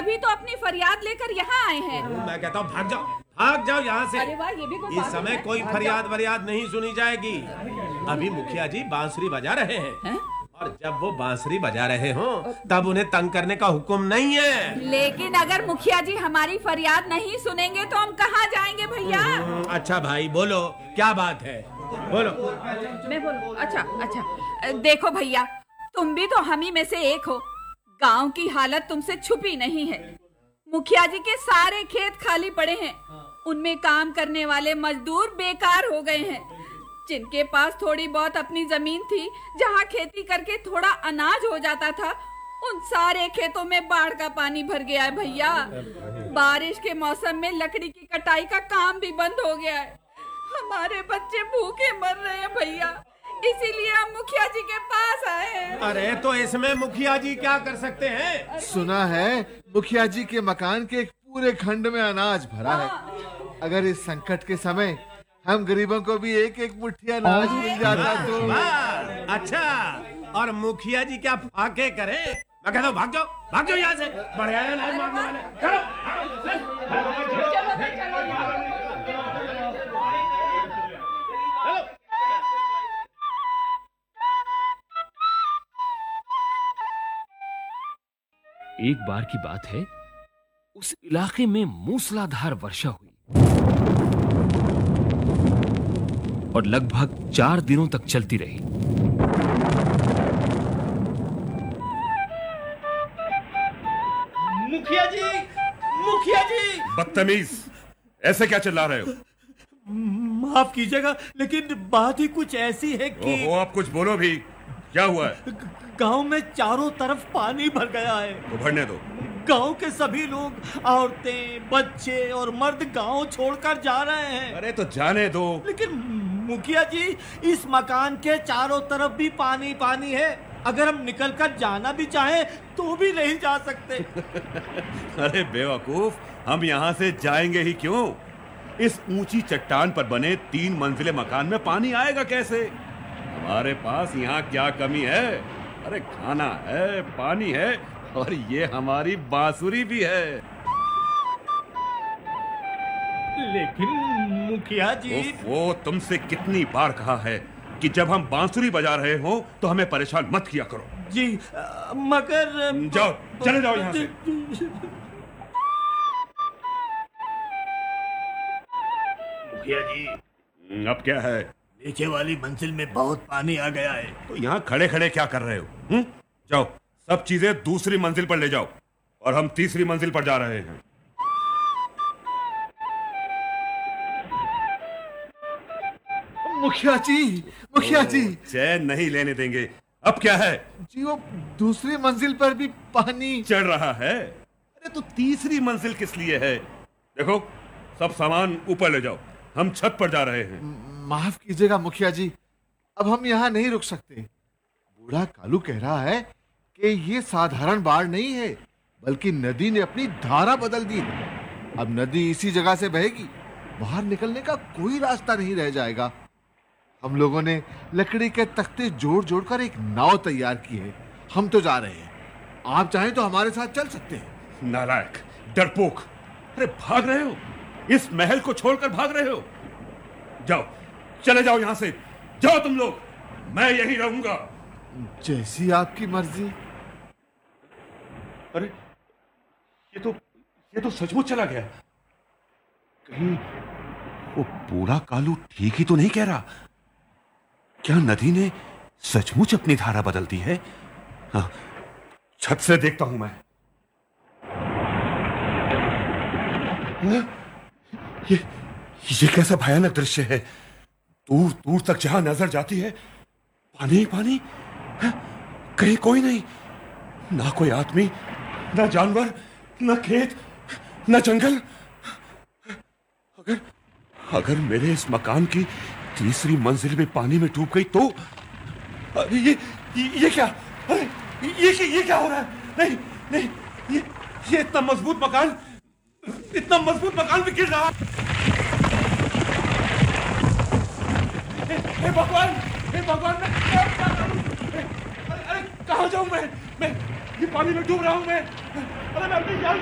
तभी तो अपनी फरियाद लेकर यहाँ आए हैं। मैं कहता हूँ भाग जाओ यहाँ से। अरे वाह, ये भी कोई इस समय कोई फरियाद वरियाद नहीं सुनी जाएगी। अभी मुखिया जी बांसुरी बजा रहे हैं और जब वो बांसुरी बजा रहे हो तब उन्हें तंग करने का हुक्म नहीं है। लेकिन अगर मुखिया जी हमारी फरियाद नहीं सुनेंगे तो हम कहाँ जाएंगे भैया? अच्छा भाई बोलो, क्या बात है, बोलो। मैं बोलूं? अच्छा, देखो भैया, तुम भी तो हम ही में से एक हो। गांव की हालत तुमसे छुपी नहीं है। मुखिया जी के सारे खेत खाली पड़े हैं, उनमें काम करने वाले मजदूर बेकार हो गए हैं। जिनके पास थोड़ी बहुत अपनी जमीन थी, जहाँ खेती करके थोड़ा अनाज हो जाता था, उन सारे खेतों में बाढ़ का पानी भर गया है भैया। बारिश के मौसम में लकड़ी की कटाई का काम भी बंद हो गया है। हमारे बच्चे भूखे मर रहे हैं भैया, इसीलिए हम मुखिया जी के पास आए हैं। अरे तो इसमें मुखिया जी क्या कर सकते हैं? सुना है मुखिया जी के मकान के एक पूरे खंड में अनाज भरा है। अगर इस संकट के समय हम गरीबों को भी एक एक मुट्ठी अनाज मिल जाता तो। अच्छा, और मुखिया जी क्या फाके करें? मैं कहता हूँ भाग जाओ यहाँ से। बढ़िया अनाज मांगने वाले, एक बार की बात है, उस इलाके में मूसलाधार वर्षा हुई और लगभग 4 दिनों तक चलती रही। मुखिया जी! बदतमीज, ऐसे क्या चिल्ला रहे हो? माफ कीजिएगा, लेकिन बात ही कुछ ऐसी है कि ओहो, आप कुछ बोलो भी। क्या हुआ है? गांव में चारों तरफ पानी भर गया है। तो भरने दो। गांव के सभी लोग, औरतें, बच्चे और मर्द गांव छोड़कर जा रहे हैं। अरे तो जाने दो। लेकिन मुखिया जी, इस मकान के चारों तरफ भी पानी पानी है। अगर हम निकलकर जाना भी चाहें तो भी नहीं जा सकते। अरे बेवकूफ, हम यहाँ से जाएंगे ही क्यों? इस ऊंची चट्टान पर बने 3 मंजिले मकान में पानी आएगा कैसे? हमारे पास यहाँ क्या कमी है? अरे खाना है, पानी है और ये हमारी बांसुरी भी है। लेकिन मुखिया जी, वो तुमसे कितनी बार कहा है कि जब हम बांसुरी बजा रहे हो तो हमें परेशान मत किया करो। जी मगर जाओ, चले जाओ यहाँ से। मुखिया जी, अब क्या है? नीचे वाली मंजिल में बहुत पानी आ गया है। तो यहाँ खड़े खड़े क्या कर रहे हो? जाओ, सब चीजें दूसरी मंजिल पर ले जाओ और हम तीसरी मंजिल पर जा रहे हैं। मुखिया जी चैन नहीं लेने देंगे। अब क्या है? जी, वो दूसरी मंजिल पर भी पानी चढ़ रहा है। अरे तो तीसरी मंजिल किस लिए है? देखो, सब सामान ऊपर ले जाओ, हम छत पर जा रहे हैं। माफ कीजिएगा मुखिया जी, अब हम यहाँ नहीं रुक सकते। बूढ़ा कालू कह रहा है कि ये साधारण बाढ़ नहीं है, बल्कि नदी ने अपनी धारा बदल दी। अब नदी इसी जगह से बहेगी, बाहर निकलने का कोई रास्ता नहीं रह जाएगा। हम लोगों ने लकड़ी के तख्ते जोड़ जोड़ कर एक नाव तैयार की है। हम तो जा रहे हैं, आप चाहें तो हमारे साथ चल सकते हैं। नालायक, डरपोक, अरे भाग रहे हो? इस महल को छोड़कर भाग रहे हो? जाओ, चले जाओ यहाँ से। जाओ तुम लोग, मैं यहीं रहूंगा। जैसी आपकी मर्जी। अरे ये तो सचमुच चला गया। कहीं वो बूढ़ा कालू ठीक ही तो नहीं कह रहा? क्या नदी ने सचमुच अपनी धारा बदल दी है? हाँ, छत से देखता हूं मैं। ये कैसा भयानक दृश्य है? दूर दूर तक जहां नजर जाती है, पानी ही पानी। कहीं कोई नहीं, ना कोई आदमी, ना जानवर, ना खेत, ना जंगल। अगर मेरे इस मकान की तीसरी मंजिल में पानी में डूब गई तो? ये क्या? अरे ये क्या हो रहा है? नहीं, ये इतना मजबूत मकान भी गिर रहा। हे भगवान, अरे कहाँ जाऊं मैं? ये पानी में डूब रहा हूं मैं। अरे मैं अपनी जान